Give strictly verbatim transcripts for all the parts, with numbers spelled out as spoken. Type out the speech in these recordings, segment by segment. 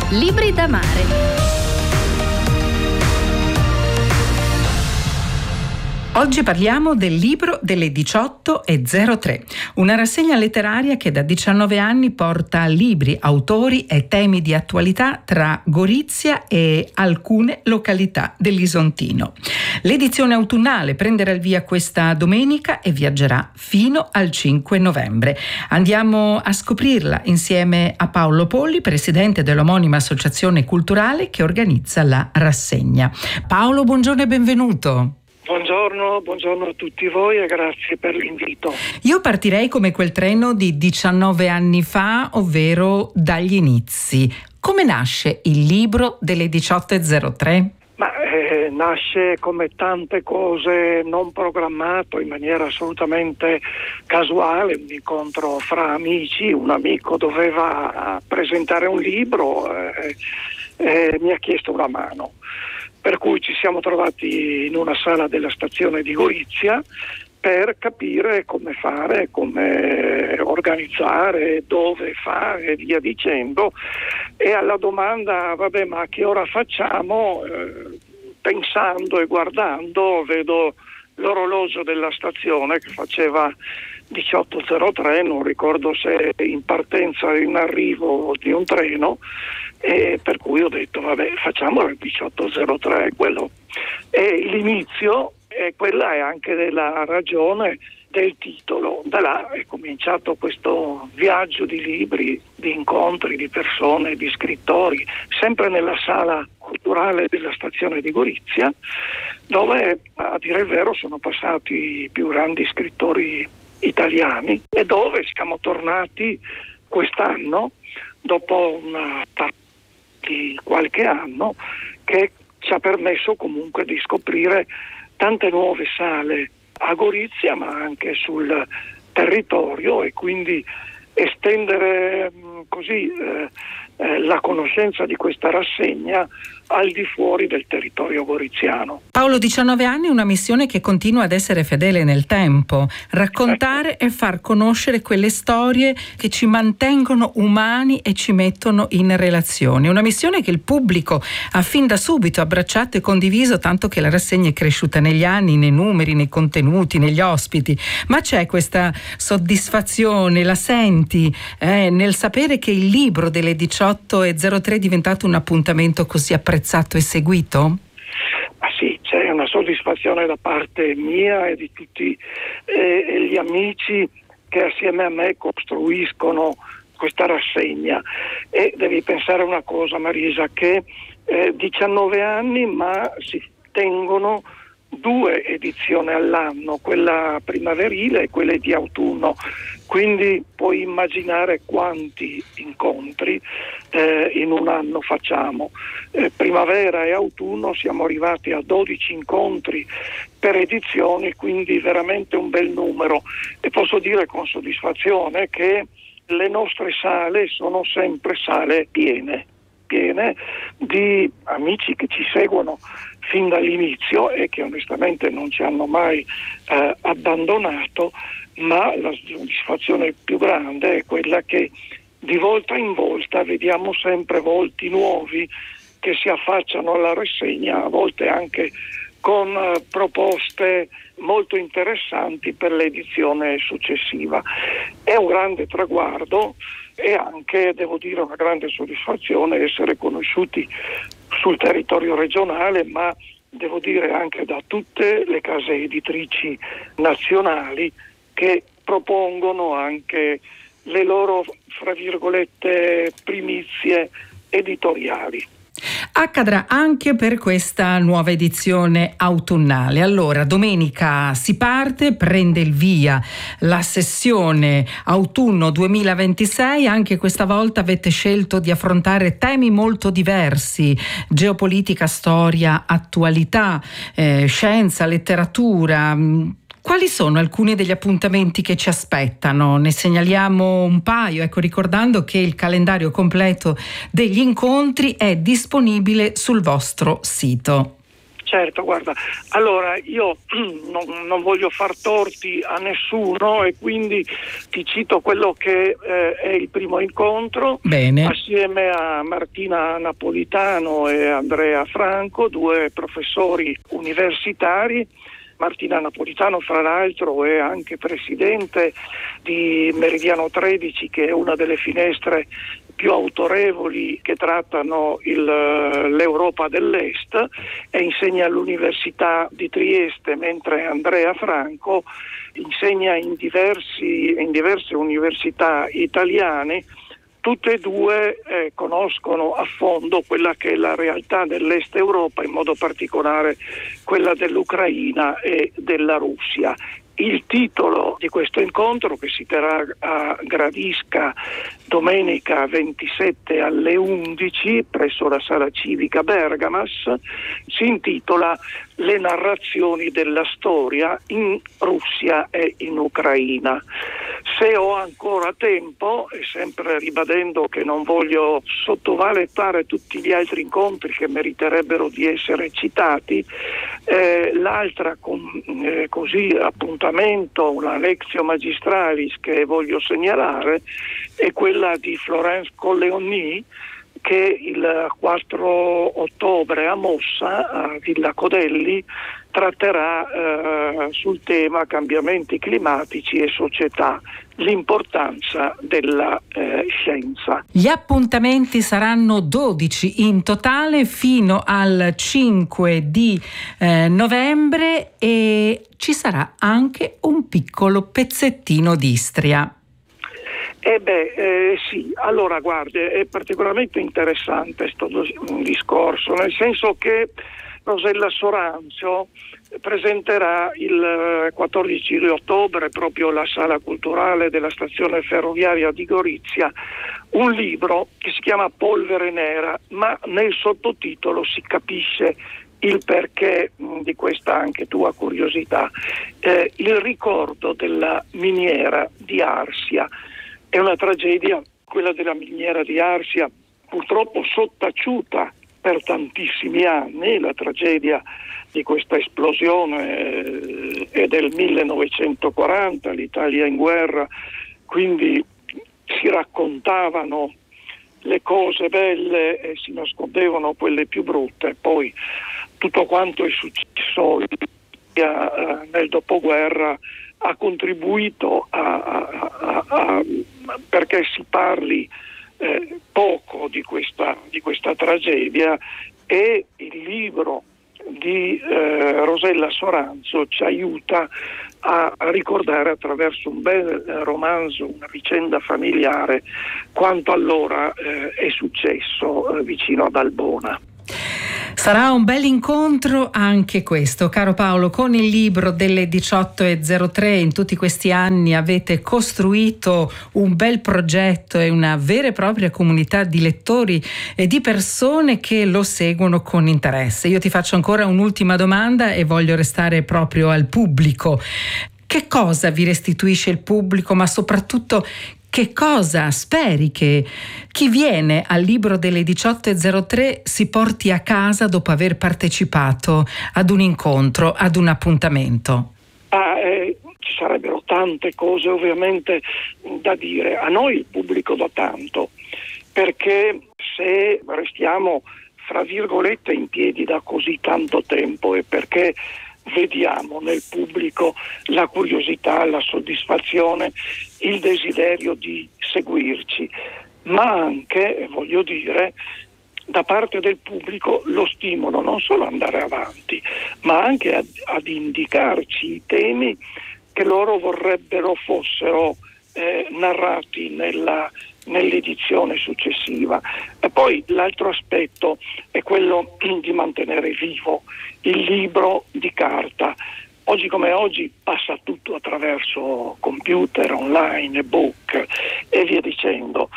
Libri da mare. Oggi parliamo del libro delle diciotto e zero tre, una rassegna letteraria che da diciannove anni porta libri, autori e temi di attualità tra Gorizia e alcune località dell'Isontino. L'edizione autunnale prenderà il via questa domenica e viaggerà fino al cinque novembre. Andiamo a scoprirla insieme a Paolo Polli, presidente dell'omonima associazione culturale che organizza la rassegna. Paolo, buongiorno e benvenuto. Buongiorno, buongiorno a tutti voi e grazie per l'invito. Io partirei come quel treno di diciannove anni fa, ovvero dagli inizi. Come nasce il libro delle diciotto e zero tre? Ma eh, nasce come tante cose non programmato, in maniera assolutamente casuale, un incontro fra amici. Un amico doveva presentare un libro e eh, eh, mi ha chiesto una mano. Per cui ci siamo trovati in una sala della stazione di Gorizia per capire come fare, come organizzare, dove fare e via dicendo. E alla domanda, vabbè, ma a che ora facciamo? Eh, pensando e guardando, vedo l'orologio della stazione che faceva diciotto e zero tre, non ricordo se in partenza o in arrivo di un treno, e per cui ho detto vabbè, facciamo il diciotto e zero tre, quello è l'inizio e quella è anche della ragione del titolo. Da là è cominciato questo viaggio di libri, di incontri, di persone, di scrittori, sempre nella sala culturale della stazione di Gorizia, dove a dire il vero sono passati i più grandi scrittori italiani e dove siamo tornati quest'anno dopo una di qualche anno che ci ha permesso comunque di scoprire tante nuove sale a Gorizia ma anche sul territorio e quindi estendere mh, così eh, eh, la conoscenza di questa rassegna al di fuori del territorio goriziano. Paolo, diciannove anni, una missione che continua ad essere fedele nel tempo, raccontare ecco. e far conoscere quelle storie che ci mantengono umani e ci mettono in relazione. Una missione che il pubblico ha fin da subito abbracciato e condiviso, tanto che la rassegna è cresciuta negli anni, nei numeri, nei contenuti, negli ospiti. Ma c'è questa soddisfazione, la senti eh, nel sapere che il libro delle diciotto e zero tre è diventato un appuntamento così apprezzato e seguito? Ah sì, c'è una soddisfazione da parte mia e di tutti eh, gli amici che assieme a me costruiscono questa rassegna. E devi pensare una cosa, Marisa, che eh, diciannove anni ma si tengono due edizioni all'anno, quella primaverile e quella di autunno, quindi puoi immaginare quanti incontri eh, in un anno facciamo. Eh, primavera e autunno siamo arrivati a dodici incontri per edizioni, quindi veramente un bel numero, e posso dire con soddisfazione che le nostre sale sono sempre sale piene piene di amici che ci seguono fin dall'inizio e che onestamente non ci hanno mai eh, abbandonato, ma la soddisfazione più grande è quella che di volta in volta vediamo sempre volti nuovi che si affacciano alla rassegna, a volte anche con eh, proposte molto interessanti per l'edizione successiva. È un grande traguardo e anche, devo dire, una grande soddisfazione essere conosciuti sul territorio regionale, ma devo dire anche da tutte le case editrici nazionali che propongono anche le loro, fra virgolette, primizie editoriali. Accadrà anche per questa nuova edizione autunnale. Allora, domenica si parte, prende il via la sessione autunno duemilaventisei. Anche questa volta avete scelto di affrontare temi molto diversi: geopolitica, storia, attualità, eh, scienza, letteratura. Quali sono alcuni degli appuntamenti che ci aspettano? Ne segnaliamo un paio, ecco, ricordando che il calendario completo degli incontri è disponibile sul vostro sito. Certo, guarda, allora io non, non voglio far torti a nessuno e quindi ti cito quello che eh, è il primo incontro. Bene. Assieme a Martina Napolitano e Andrea Franco, due professori universitari. Martina Napolitano, fra l'altro, è anche presidente di Meridiano tredici, che è una delle finestre più autorevoli che trattano il, l'Europa dell'Est, e insegna all'Università di Trieste, mentre Andrea Franco insegna in, diversi, in diverse università italiane. Tutte e due eh, conoscono a fondo quella che è la realtà dell'Est Europa, in modo particolare quella dell'Ucraina e della Russia. Il titolo di questo incontro, che si terrà a Gradisca domenica ventisette alle undici presso la Sala Civica Bergamas, si intitola Le narrazioni della storia in Russia e in Ucraina. Se ho ancora tempo, e sempre ribadendo che non voglio sottovalutare tutti gli altri incontri che meriterebbero di essere citati, eh, l'altra con, eh, così appuntamento, una lectio magistralis che voglio segnalare, è quella di Florence Colleoni, che il quattro ottobre a Mossa, a Villa Codelli, tratterà eh, sul tema cambiamenti climatici e società, l'importanza della eh, scienza. Gli appuntamenti saranno dodici in totale fino al cinque di eh, novembre, e ci sarà anche un piccolo pezzettino di Istria. Eh beh, eh, sì, allora guardi, è particolarmente interessante questo discorso, nel senso che Rosella Soranzo presenterà il quattordici di ottobre, proprio alla Sala Culturale della stazione ferroviaria di Gorizia, un libro che si chiama Polvere Nera, ma nel sottotitolo si capisce il perché mh, di questa anche tua curiosità. Eh, il ricordo della miniera di Arsia. È una tragedia, quella della miniera di Arsia, purtroppo sottaciuta per tantissimi anni. La tragedia di questa esplosione eh, è del millenovecentoquaranta, l'Italia in guerra, quindi si raccontavano le cose belle e si nascondevano quelle più brutte. Poi tutto quanto è successo eh, nel dopoguerra ha contribuito a, a, a, a perché si parli eh, poco di questa, di questa tragedia, e il libro di eh, Rosella Soranzo ci aiuta a, a ricordare, attraverso un bel romanzo, una vicenda familiare, quanto allora eh, è successo eh, vicino ad Albona. Sarà un bel incontro anche questo, caro Paolo. Con il libro delle diciotto e zero tre in tutti questi anni avete costruito un bel progetto e una vera e propria comunità di lettori e di persone che lo seguono con interesse. Io ti faccio ancora un'ultima domanda e voglio restare proprio al pubblico. Che cosa vi restituisce il pubblico, ma soprattutto che cosa speri che chi viene al libro delle diciotto e zero tre si porti a casa dopo aver partecipato ad un incontro, ad un appuntamento? Ah, eh, ci sarebbero tante cose ovviamente da dire. A noi il pubblico dà tanto, perché se restiamo, fra virgolette, in piedi da così tanto tempo, è perché vediamo nel pubblico la curiosità, la soddisfazione, il desiderio di seguirci, ma anche, voglio dire, da parte del pubblico lo stimolo non solo ad andare avanti, ma anche ad, ad indicarci i temi che loro vorrebbero fossero eh, narrati nella nell'edizione successiva. E poi l'altro aspetto è quello di mantenere vivo il libro di carta. Oggi come oggi passa tutto attraverso computer, online, ebook e via dicendo,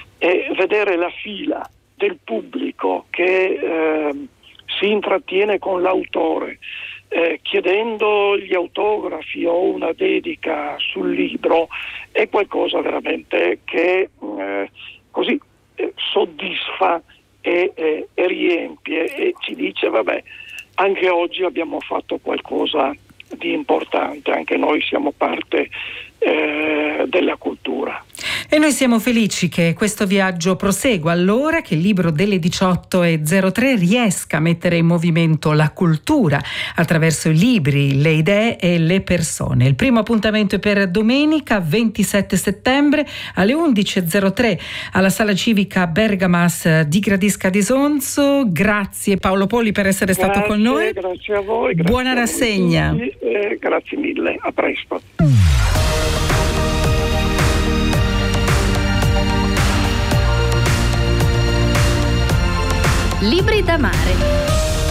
e vedere la fila del pubblico che eh, si intrattiene con l'autore eh, chiedendo gli autografi o una dedica sul libro è qualcosa veramente che eh, così eh, soddisfa e, e, e riempie e ci dice vabbè, anche oggi abbiamo fatto qualcosa di importante, anche noi siamo parte eh, della cultura. E noi siamo felici che questo viaggio prosegua, allora che il libro delle diciotto e zero tre riesca a mettere in movimento la cultura attraverso i libri, le idee e le persone. Il primo appuntamento è per domenica ventisette settembre alle undici e zero tre alla Sala Civica Bergamas di Gradisca di Sonzo. Grazie Paolo Polli per essere Grazie, stato con noi. Grazie a voi. Grazie Buona a voi rassegna. tutti, eh, grazie mille, a presto. Libri da mare.